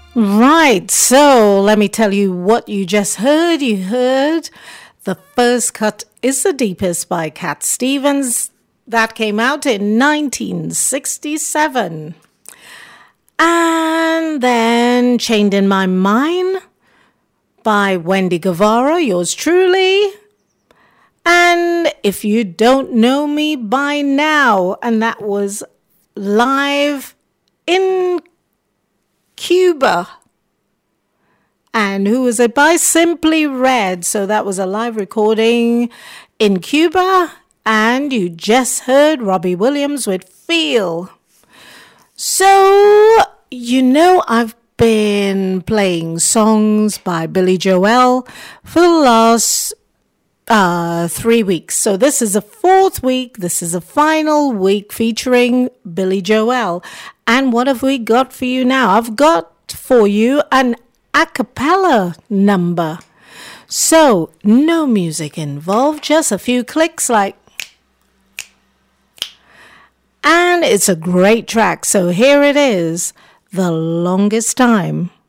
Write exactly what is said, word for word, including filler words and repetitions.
Right, so let me tell you what you just heard. You heard The First Cut is the Deepest by Cat Stevens. That came out in nineteen sixty-seven. And then Chained in My Mind by Wendy Guevara, yours truly. And If You Don't Know Me by Now, and that was live in Cuba. And who was it by? Simply Red. So that was a live recording in Cuba. And you just heard Robbie Williams with Feel. So, you know, I've been playing songs by Billy Joel for the last uh, three weeks. So this is the fourth week. This is the final week featuring Billy Joel. And what have we got for you now? I've got for you an a cappella number. So, no music involved, just a few clicks like, and it's a great track. So here it is, The Longest Time.